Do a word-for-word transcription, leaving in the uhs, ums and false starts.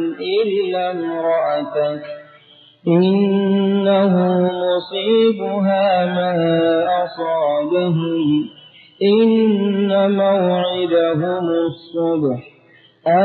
إلا امرأتك إنه مصيبها ما أصابهم إن موعدهم الصبح